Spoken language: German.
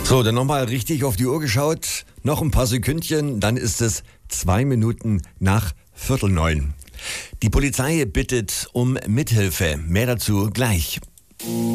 So, dann nochmal richtig auf die Uhr geschaut. Noch ein paar Sekündchen, dann ist es 2 Minuten nach 8:45. Die Polizei bittet um Mithilfe. Mehr dazu gleich.